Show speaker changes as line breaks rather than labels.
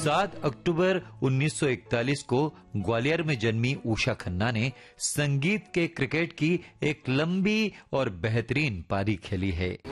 7 अक्टूबर 1941 को ग्वालियर में जन्मी उषा खन्ना ने संगीत के क्रिकेट की एक लंबी और बेहतरीन पारी खेली है।